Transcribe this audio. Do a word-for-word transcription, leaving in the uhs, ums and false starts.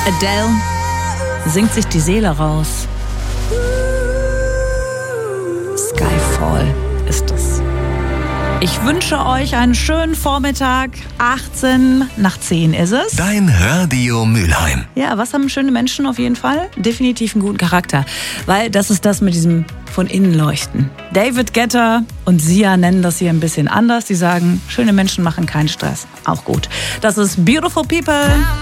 Adele singt sich die Seele raus. Skyfall ist es. Ich wünsche euch einen schönen Vormittag. achtzehn nach zehn ist es. Dein Radio Mülheim. Ja, was haben schöne Menschen auf jeden Fall? Definitiv einen guten Charakter. Weil das ist das mit diesem von innen leuchten. David Guetta und Sia nennen das hier ein bisschen anders. Die sagen, schöne Menschen machen keinen Stress. Auch gut. Das ist Beautiful People.